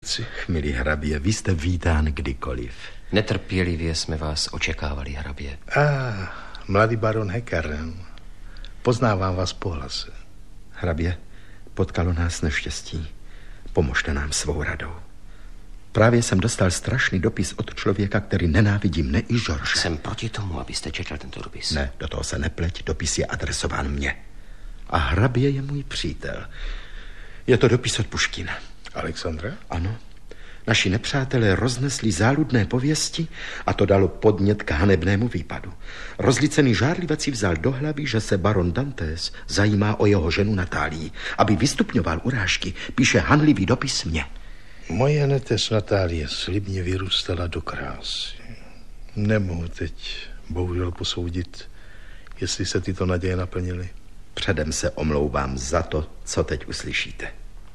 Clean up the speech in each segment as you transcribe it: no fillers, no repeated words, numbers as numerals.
věci. Milý hrabě, vy jste vítán kdykoliv. Netrpělivě jsme vás očekávali, hrabě. Mladý baron Hecker. Poznávám vás po hlase. Hrabě, potkalo nás neštěstí. Pomožte nám svou radou. Právě jsem dostal strašný dopis od člověka, který nenávidí mne i George. Jsem proti tomu, abyste četl tento dopis. Ne, do toho se nepleť, dopis je adresován mně. A hrabě je můj přítel. Je to dopis od Puškina. Alexandra? Ano. Naši nepřátelé roznesli záludné pověsti a to dalo podnět k hanebnému výpadu. Rozlicený žárlivec si vzal do hlavy, že se baron Dantes zajímá o jeho ženu Natálii. Aby vystupňoval urážky, píše hanlivý dopis mně. Moje netes Natálie slibně vyrůstala do krásy. Nemohu teď bohužel posoudit, jestli se tyto naděje naplnily. Předem se omlouvám za to, co teď uslyšíte.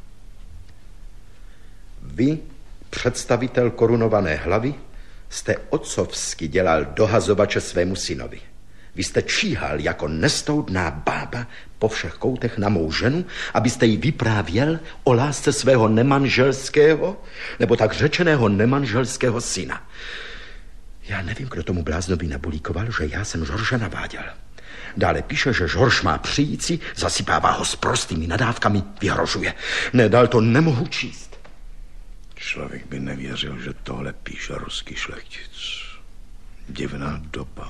Vy, představitel korunované hlavy, jste otcovsky dělal dohazovače svému synovi. Vy jste číhal jako nestoudná bába po všech koutech na mou ženu, abyste jí vyprávěl o lásce svého nemanželského, nebo tak řečeného nemanželského syna. Já nevím, kdo tomu bláznovi nabulíkoval, že já jsem George naváděl. Dále píše, že George má přijíci, zasypává ho s prostými nadávkami, vyhrožuje. Nedal to nemohu číst. Člověk by nevěřil, že tohle píše ruský šlechtic. Divná doba.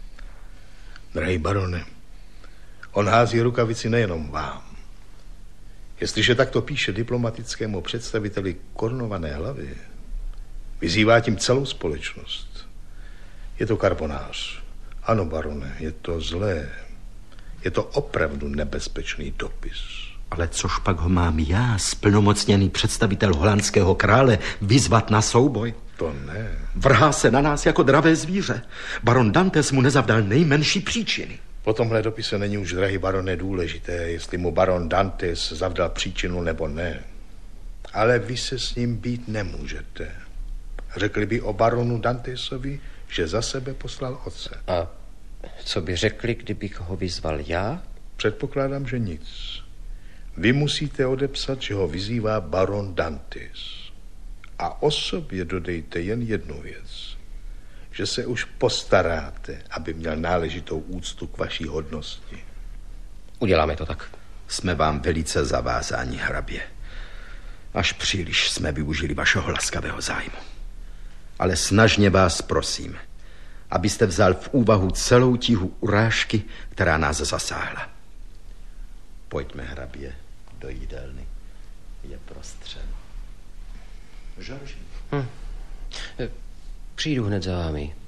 Drahý barone, on hází rukavici nejenom vám. Jestliže takto píše diplomatickému představiteli korunované hlavy, vyzývá tím celou společnost. Je to karbonář. Ano, barone, je to zlé. Je to opravdu nebezpečný dopis. Ale což pak ho mám já, splnomocněný představitel holandského krále, vyzvat na souboj? To ne. Vrhá se na nás jako dravé zvíře. Baron Dantes mu nezavdal nejmenší příčiny. Po tomhle dopise není už, drahý barone, důležité, jestli mu baron Dantes zavdal příčinu nebo ne. Ale vy se s ním být nemůžete. Řekli by o baronu Dantesovi, že za sebe poslal otce. A co by řekli, kdybych ho vyzval já? Předpokládám, že nic. Vy musíte odepsat, že ho vyzývá baron Dantes. A o sobě dodejte jen jednu věc. Že se už postaráte, aby měl náležitou úctu k vaší hodnosti. Uděláme to tak. Jsme vám velice zavázáni, hrabě. Až příliš jsme využili vašeho laskavého zájmu. Ale snažně vás prosím, abyste vzal v úvahu celou tíhu urážky, která nás zasáhla. Pojďme, hrabě, do jídelny. Je prostřeno. George? Přijdu hned za vámi.